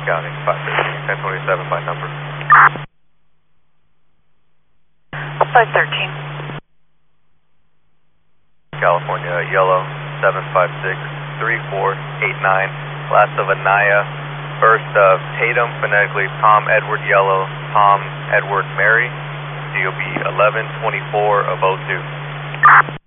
County, 513, 1027 by number. 513. California, yellow, 756-3489. Last of Anaya. First of Tatum, phonetically Tom Edward Yellow, Tom Edward Mary. DOB 1124 of 02.